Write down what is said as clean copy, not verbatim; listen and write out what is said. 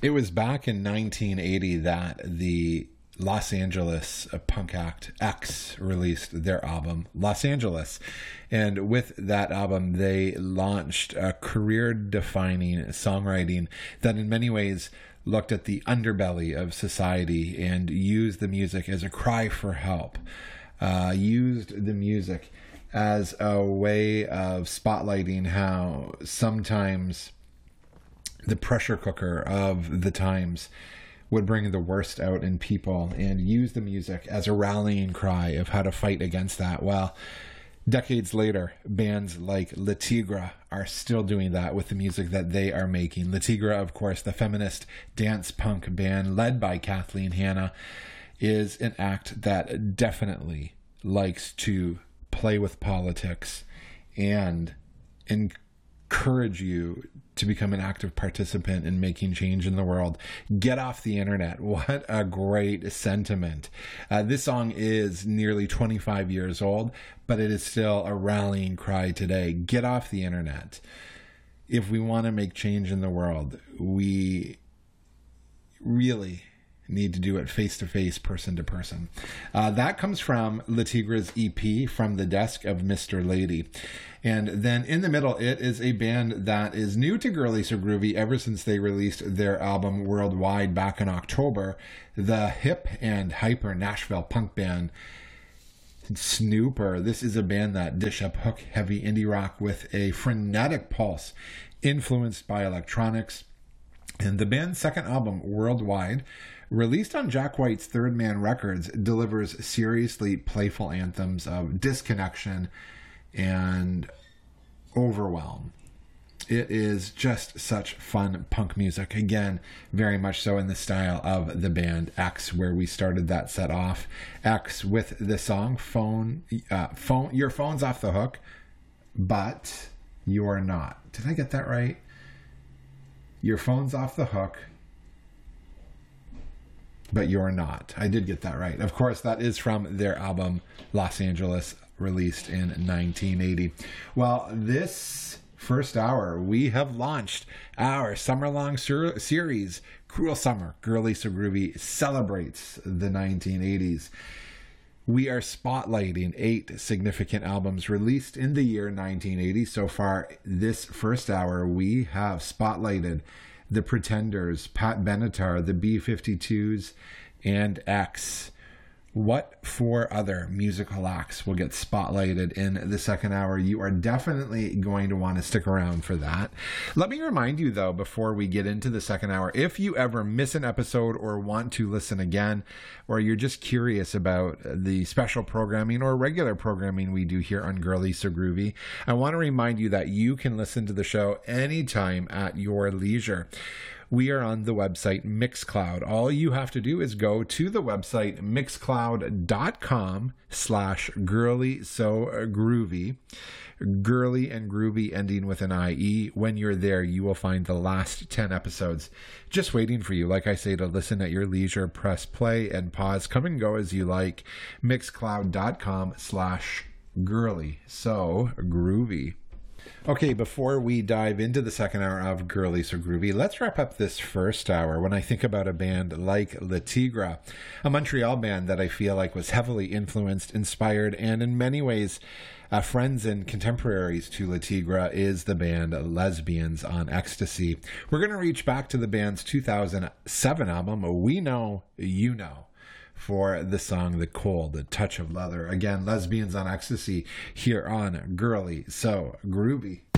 It was back in 1980 that the Los Angeles punk act X released their album, Los Angeles. And with that album, they launched a career-defining songwriting that in many ways looked at the underbelly of society and used the music as a cry for help, used the music as a way of spotlighting how sometimes the pressure cooker of the times would bring the worst out in people, and use the music as a rallying cry of how to fight against that. Well, decades later, bands like Le Tigre are still doing that with the music that they are making. Le Tigre, of course, the feminist dance punk band led by Kathleen Hanna, is an act that definitely likes to play with politics and encourage you to become an active participant in making change in the world. Get off the internet. What a great sentiment. This song is nearly 25 years old, but it is still a rallying cry today. Get off the internet. If we want to make change in the world, we really need to do it face-to-face, person-to-person. That comes from Le Tigre's EP, From the Desk of Mr. Lady. And then in the middle, it is a band that is new to Girly So Groovy ever since they released their album Worldwide back in October. The hip and hyper Nashville punk band Snooper. This is a band that dish up hook heavy indie rock with a frenetic pulse influenced by electronics. And the band's second album, Worldwide, released on Jack White's Third Man Records, delivers seriously playful anthems of disconnection and overwhelm. It is just such fun punk music. Again, very much so in the style of the band X, where we started that set off. X with the song Phone. Your phone's off the hook, but you're not. Did I get that right? Your phone's off the hook, but you're not. I did get that right. Of course, that is from their album Los Angeles, released in 1980. Well, this first hour, we have launched our summer-long series, Cruel Summer, Girly So Groovy celebrates the 1980s. We are spotlighting 8 significant albums released in the year 1980. So far, this first hour, we have spotlighted The Pretenders, Pat Benatar, the B-52s, and X. What 4 other musical acts will get spotlighted in the second hour? You are definitely going to want to stick around for that. Let me remind you, though, before we get into the second hour, if you ever miss an episode or want to listen again, or you're just curious about the special programming or regular programming we do here on Girly So Groovy, I want to remind you that you can listen to the show anytime at your leisure. We are on the website Mixcloud. All you have to do is go to the website mixcloud.com/girlysogroovy. Girly and groovy ending with an IE. When you're there, you will find the last 10 episodes just waiting for you. Like I say, to listen at your leisure, press play and pause. Come and go as you like. Mixcloud.com/girlysogroovy. Okay, before we dive into the second hour of Girly So Groovy, let's wrap up this first hour. When I think about a band like Le Tigre, a Montreal band that I feel like was heavily influenced, inspired, and in many ways friends and contemporaries to Le Tigre, is the band Lesbians on Ecstasy. We're going to reach back to the band's 2007 album, We Know, You Know, for the song The Cold Touch of Leather. Again, Lesbians on Ecstasy here on Girly So Groovy.